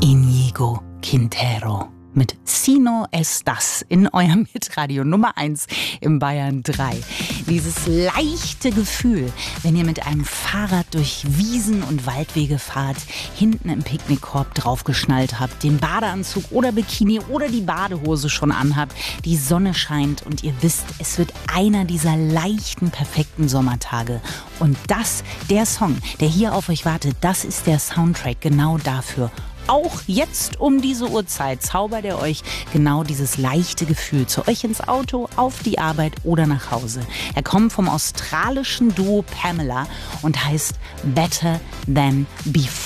Íñigo Quintero mit Sino Estás in eurem Hitradio Nummer 1 im Bayern 3. Dieses leichte Gefühl, wenn ihr mit einem Fahrrad durch Wiesen und Waldwege fahrt, hinten im Picknickkorb draufgeschnallt habt, den Badeanzug oder Bikini oder die Badehose schon anhabt, die Sonne scheint und ihr wisst, es wird einer dieser leichten, perfekten Sommertage. Und der Song, der hier auf euch wartet, das ist der Soundtrack genau dafür. Auch jetzt um diese Uhrzeit zaubert er euch genau dieses leichte Gefühl zu euch ins Auto, auf die Arbeit oder nach Hause. Er kommt vom australischen Duo Pamela und heißt Better Than Before.